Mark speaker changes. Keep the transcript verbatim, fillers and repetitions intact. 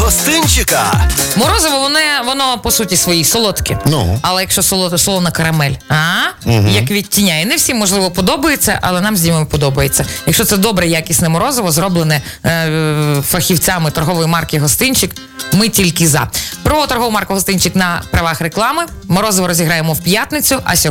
Speaker 1: гостинчика.
Speaker 2: Морозиво, воно, воно по суті своїй солодке.
Speaker 3: Ну.
Speaker 2: Але якщо соло, солона карамель, а?
Speaker 3: Угу.
Speaker 2: Як відтіняє. Не всім, можливо, подобається, але нам з Дімою подобається. Якщо це добре, якісне морозиво, зроблене е, фахівцями торгової марки «Гостинчик», ми тільки за. Про торгову марку «Гостинчик» на правах реклами. Морозиво розіграємо в п'ятницю, а сьогодні